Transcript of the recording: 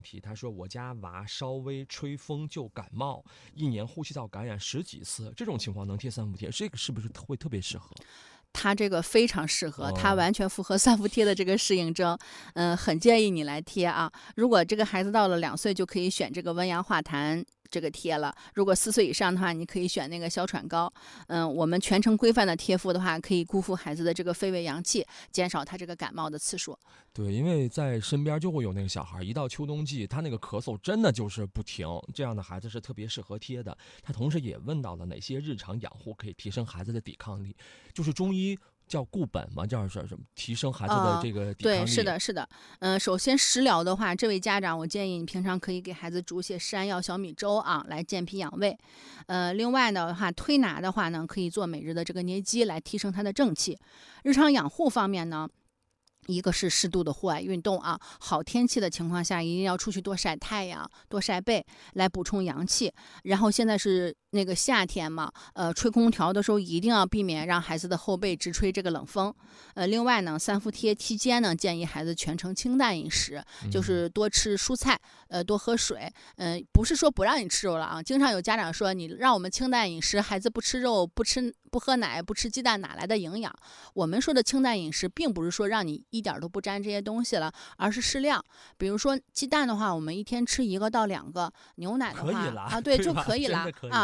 他说我家娃稍微吹风就感冒，一年呼吸道感染10几次，这种情况能贴三伏贴，这个是不是会特别适合？ 它这个非常适合，它完全符合三伏贴的这个适应症，很建议你来贴啊。如果这个孩子到了2岁，就可以选这个温阳化痰这个贴了。如果4岁以上的话，你可以选那个消喘膏。我们全程规范的贴敷的话，可以固护孩子的这个肺胃阳气，减少他这个感冒的次数。 对，因为在身边就会有那个小孩，一到秋冬季，他那个咳嗽真的就是不停，这样的孩子是特别适合贴的。他同时也问到了哪些日常养护可以提升孩子的抵抗力，就是中医叫固本嘛，叫什么提升孩子的这个抵抗力。 对，是的，是的。首先食疗的话，这位家长，我建议你平常可以给孩子煮些山药小米粥啊，来健脾养胃。另外的话，推拿的话呢，可以做每日的这个捏肌，来提升他的正气。日常养护方面呢，一个是适度的户外运动啊，好天气的情况下，一定要出去多晒太阳、多晒背，来补充阳气。然后现在是那个夏天嘛，吹空调的时候一定要避免让孩子的后背直吹这个冷风。另外呢，三伏贴期间呢，建议孩子全程清淡饮食，就是多吃蔬菜，多喝水。不是说不让你吃肉了啊，经常有家长说你让我们清淡饮食，孩子不吃肉、不喝奶、不吃鸡蛋，哪来的营养？我们说的清淡饮食，并不是说让你一点都不沾这些东西了，而是适量。比如说鸡蛋的话，我们一天吃1个到2个，牛奶的话可以了啊，对， 对吧就可以了真的可以啊。